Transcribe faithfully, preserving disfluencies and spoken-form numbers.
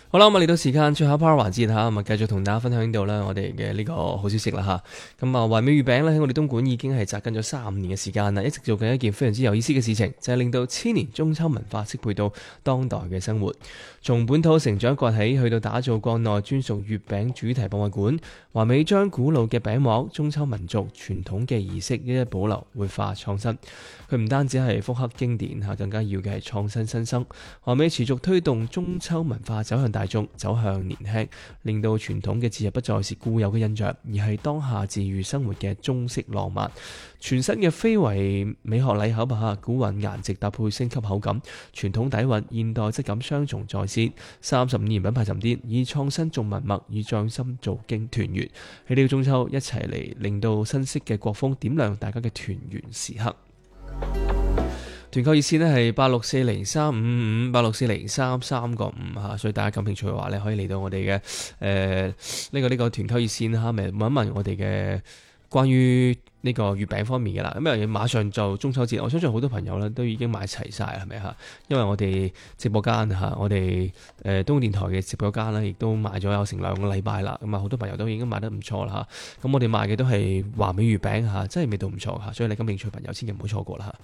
好啦，咁啊嚟到時間最後一 part 環節嚇，咁啊繼續同大家分享到咧我哋嘅呢個好消息啦嚇。咁啊，華美月餅咧喺我哋東莞已經係紮根咗三五年嘅時間啦，一直做緊一件非常之有意思嘅事情，就係令到千年中秋文化適配到當代嘅生活。從本土成長崛起，去到打造國內專屬月餅主題博物館，華美將古老嘅餅膜、中秋民族傳統嘅儀式一一保留、活化創新。佢唔單止係復刻經典嚇，更加要嘅係創新新生。華美持續推動中秋文化走向大眾，走向年輕，令到傳統嘅節日不再是固有嘅印象，而係當下治愈生活嘅中式浪漫。全新嘅非遺美學禮盒啊，古韻顏值搭配升級口感，傳統底蘊、現代質感雙重再現。三十五年品牌沉澱，以創新做文墨，以匠心做經團圓。喺呢個中秋，一齊嚟令到新式嘅國風點亮大家嘅團圓時刻。團購熱線呢係八六四零三五五八六四零三三個五嚇，所以大家感興趣嘅話咧，可以嚟到我哋嘅誒呢個呢、這個團購熱線嚇，咪問一問我哋嘅關於呢個月餅方面嘅啦。咁啊，馬上就中秋節，我相信好多朋友咧都已經買齊晒，係咪嚇？因為我哋直播間嚇，我哋誒東莞電台嘅直播間咧，亦都賣咗有成兩個禮拜啦。咁啊，好多朋友都已經買得唔錯啦嚇。咁我哋賣嘅都係華美月餅嚇，真係味道唔錯嚇，所以你感興趣嘅朋友千祈唔好錯過啦嚇。